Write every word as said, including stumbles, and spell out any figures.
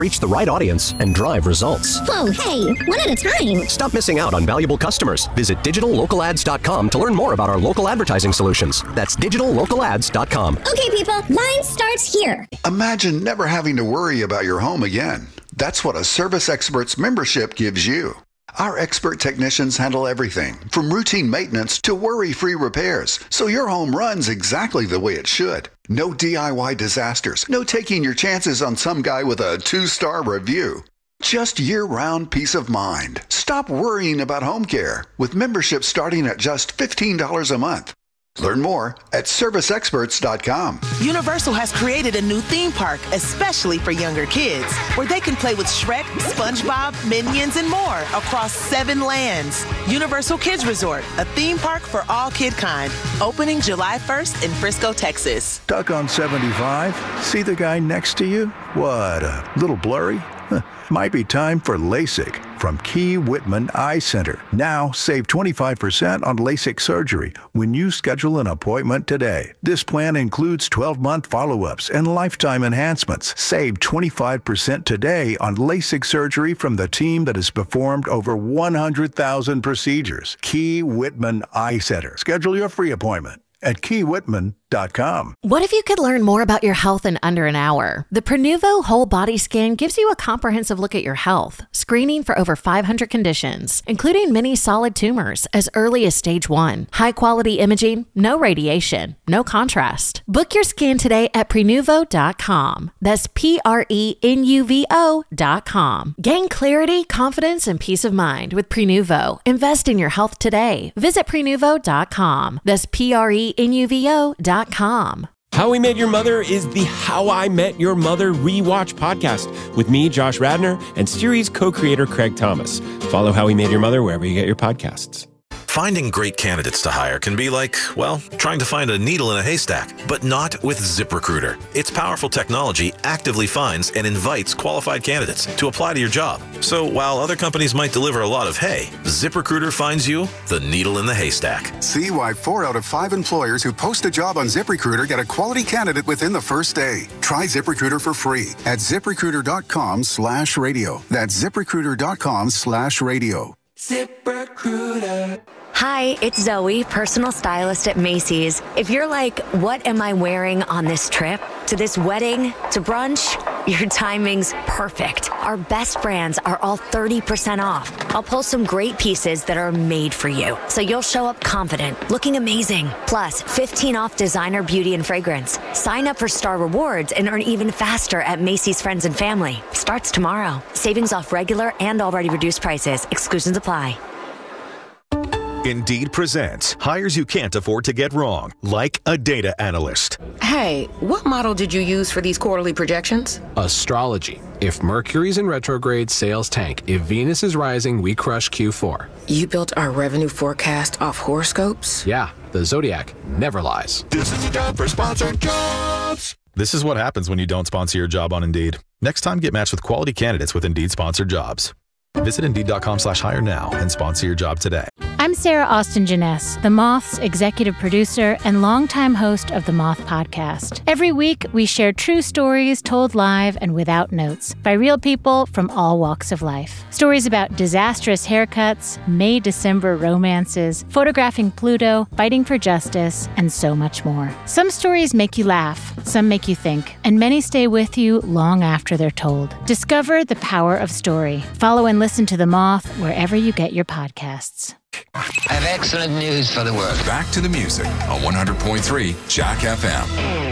Reach the right audience and drive results. Whoa, hey, one at a time. Stop missing out on valuable customers. Visit digital local ads dot com to learn more about our local advertising solutions. That's digital local ads dot com. Okay, people, line starts here. Imagine never having to worry about your home again. That's what a Service Experts membership gives you. Our expert technicians handle everything from routine maintenance to worry-free repairs, so your home runs exactly the way it should. No D I Y disasters, no taking your chances on some guy with a two-star review. Just year-round peace of mind. Stop worrying about home care with membership starting at just fifteen dollars a month. Learn more at service experts dot com. Universal has created a new theme park especially for younger kids, where they can play with Shrek, SpongeBob, Minions, and more across seven lands. Universal Kids Resort, a theme park for all kid kind, opening July first in Frisco, Texas. Stuck on seventy-five? See the guy next to you? What, a little blurry? Might be time for LASIK from Key Whitman Eye Center. Now save twenty-five percent on LASIK surgery when you schedule an appointment today. This plan includes twelve-month follow-ups and lifetime enhancements. Save twenty-five percent today on LASIK surgery from the team that has performed over one hundred thousand procedures. Key Whitman Eye Center. Schedule your free appointment at key whitman dot com. What if you could learn more about your health in under an hour? The Prenuvo Whole Body Scan gives you a comprehensive look at your health, screening for over five hundred conditions, including many solid tumors as early as stage one. High-quality imaging, no radiation, no contrast. Book your scan today at prenuvo dot com. That's P R E N U V O dot com. Gain clarity, confidence, and peace of mind with Prenuvo. Invest in your health today. Visit prenuvo dot com. That's P R E N U V O dot com. How We Met Your Mother is the How I Met Your Mother rewatch podcast with me, Josh Radnor, and series co-creator Craig Thomas. Follow How We Met Your Mother wherever you get your podcasts. Finding great candidates to hire can be like, well, trying to find a needle in a haystack, but not with ZipRecruiter. Its powerful technology actively finds and invites qualified candidates to apply to your job. So while other companies might deliver a lot of hay, ZipRecruiter finds you the needle in the haystack. See why four out of five employers who post a job on ZipRecruiter get a quality candidate within the first day. Try ZipRecruiter for free at ziprecruiter dot com slash radio. That's ziprecruiter dot com slash radio. ZipRecruiter. Hi, it's Zoe, personal stylist at Macy's. If you're like, what am I wearing on this trip? To this wedding? To brunch? Your timing's perfect. Our best brands are all thirty percent off. I'll pull some great pieces that are made for you, so you'll show up confident, looking amazing. Plus, fifteen off designer beauty and fragrance. Sign up for Star Rewards and earn even faster at Macy's Friends and Family. Starts tomorrow. Savings off regular and already reduced prices. Exclusions apply. Indeed presents hires you can't afford to get wrong, like a data analyst. Hey, what model did you use for these quarterly projections? Astrology. If Mercury's in retrograde, sales tank. If Venus is rising, we crush Q four. You built our revenue forecast off horoscopes? Yeah, the Zodiac never lies. This is a job for sponsored jobs. This is what happens when you don't sponsor your job on Indeed. Next time, get matched with quality candidates with Indeed sponsored jobs. Visit Indeed dot com slash hire now and sponsor your job today. I'm Sarah Austin Jeunesse, The Moth's executive producer and longtime host of The Moth Podcast. Every week, we share true stories told live and without notes by real people from all walks of life. Stories about disastrous haircuts, May-December romances, photographing Pluto, fighting for justice, and so much more. Some stories make you laugh, some make you think, and many stay with you long after they're told. Discover the power of story. Follow and listen to The Moth wherever you get your podcasts. I have excellent news for the world. Back to the music on one hundred point three Jack F M.